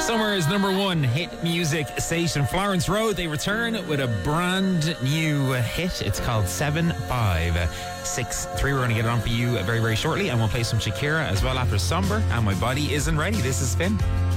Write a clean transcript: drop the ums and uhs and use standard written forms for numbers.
Summer's number one hit music station, Florence Road. They return with a brand new hit. It's called 7563. We're going to get it on for you very, very shortly. And we'll play some Shakira as well after Somber. And My Body Isn't Ready. This is Spin.